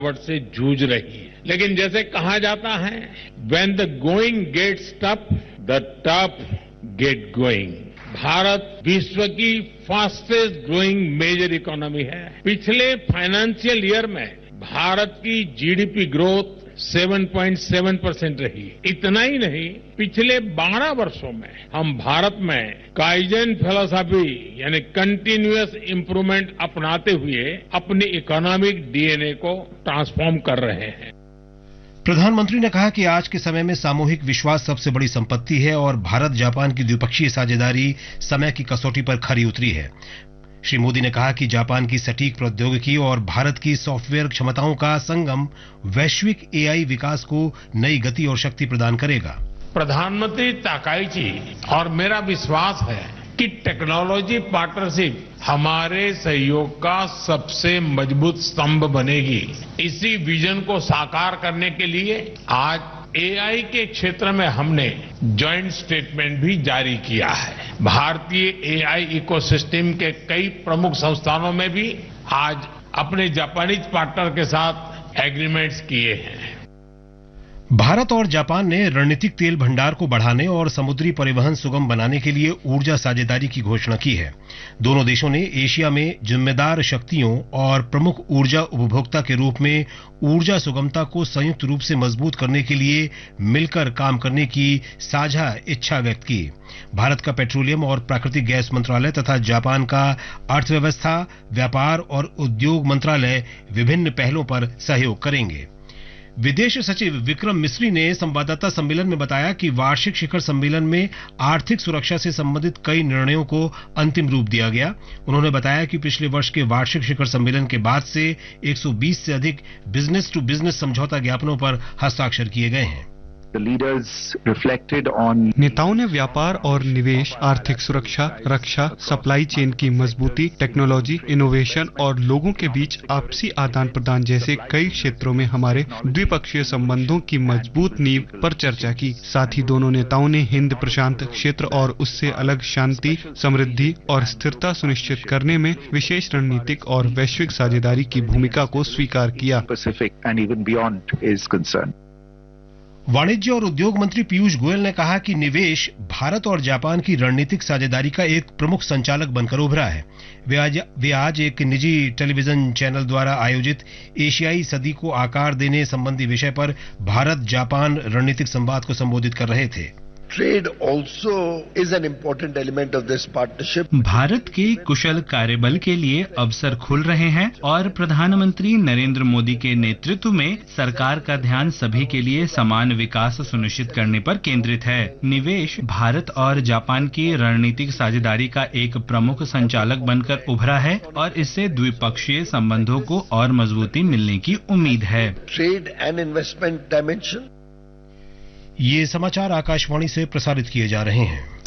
वर्ष से जूझ रही है। लेकिन जैसे कहा जाता है, when the going gets tough, the tough get going. Bharat विश्व की फास्टेस्ट ग्रोइंग मेजर इकोनॉमी है। पिछले फाइनेंशियल ईयर में भारत की जीडीपी ग्रोथ 7.7% रही। इतना ही नहीं, पिछले 12 वर्षों में हम भारत में काइजन फिलॉसफी यानी कंटिन्यूअस इंप्रूवमेंट अपनाते हुए अपनी इकोनॉमिक डीएनए को ट्रांसफॉर्म कर रहे हैं। प्रधानमंत्री ने कहा कि आज के समय में सामूहिक विश्वास सबसे बड़ी संपत्ति है और भारत जापान की द्विपक्षीय साझेदारी समय की कसौटी पर खरी उतरी है। श्री मोदी ने कहा कि जापान की सटीक प्रौद्योगिकी और भारत की सॉफ्टवेयर क्षमताओं का संगम वैश्विक एआई विकास को नई गति और शक्ति प्रदान करेगा। प्रधानमंत्री ताकाइची और मेरा विश्वास है कि टेक्नोलॉजी पार्टनरशिप हमारे सहयोग का सबसे मजबूत स्तंभ बनेगी। इसी विजन को साकार करने के लिए आज एआई के क्षेत्र में हमने जॉइंट स्टेटमेंट भी जारी किया है। भारतीय एआई इकोसिस्टम के कई प्रमुख संस्थानों में भी आज अपने जापानीज पार्टनर के साथ एग्रीमेंट्स किए हैं। भारत और जापान ने रणनीतिक तेल भंडार को बढ़ाने और समुद्री परिवहन सुगम बनाने के लिए ऊर्जा साझेदारी की घोषणा की है। दोनों देशों ने एशिया में जिम्मेदार शक्तियों और प्रमुख ऊर्जा उपभोक्ता के रूप में ऊर्जा सुगमता को संयुक्त रूप से मजबूत करने के लिए मिलकर काम करने की साझा इच्छा व्यक्त की। भारत का पेट्रोलियम और प्राकृतिक गैस मंत्रालय तथा जापान का अर्थव्यवस्था, व्यापार और उद्योग मंत्रालय विभिन्न पहलों पर सहयोग करेंगे। विदेश सचिव विक्रम मिस्री ने संवाददाता सम्मेलन में बताया कि वार्षिक शिखर सम्मेलन में आर्थिक सुरक्षा से संबंधित कई निर्णयों को अंतिम रूप दिया गया। उन्होंने बताया कि पिछले वर्ष के वार्षिक शिखर सम्मेलन के बाद से 120 से अधिक बिजनेस टू बिजनेस समझौता ज्ञापनों पर हस्ताक्षर किए गए हैं। नेताओं ने व्यापार और निवेश, आर्थिक सुरक्षा, रक्षा, सप्लाई चेन की मजबूती, टेक्नोलॉजी, इनोवेशन और लोगों के बीच आपसी आदान प्रदान जैसे कई क्षेत्रों में हमारे द्विपक्षीय संबंधों की मजबूत नींव पर चर्चा की। साथ ही दोनों नेताओं ने हिंद प्रशांत क्षेत्र और उससे अलग शांति, समृद्धि और स्थिरता सुनिश्चित करने में विशेष रणनीतिक और वैश्विक साझेदारी की भूमिका को स्वीकार किया। वाणिज्य और उद्योग मंत्री पीयूष गोयल ने कहा कि निवेश भारत और जापान की रणनीतिक साझेदारी का एक प्रमुख संचालक बनकर उभरा है। वे आज एक निजी टेलीविजन चैनल द्वारा आयोजित एशियाई सदी को आकार देने संबंधी विषय पर भारत जापान रणनीतिक संवाद को संबोधित कर रहे थे। Trade also is an important element of this partnership. Bharat के कुशल कार्यबल के लिए अवसर खुल रहे हैं और प्रधानमंत्री नरेंद्र मोदी के नेतृत्व में सरकार का ध्यान सभी के लिए समान विकास सुनिश्चित करने पर केंद्रित है। निवेश भारत और जापान की रणनीतिक साझेदारी का एक प्रमुख संचालक बनकर उभरा है और इससे द्विपक्षीय संबंधों को और मजबूती मिलने की उम्मीद है। Trade and investment dimension. ये समाचार आकाशवाणी से प्रसारित किए जा रहे हैं।